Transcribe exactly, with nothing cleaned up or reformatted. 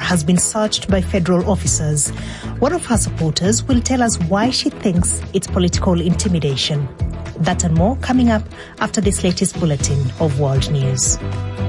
has been searched by federal officers. One of her supporters will tell us why she thinks it's political intimidation. That and more coming up after this latest bulletin of world news.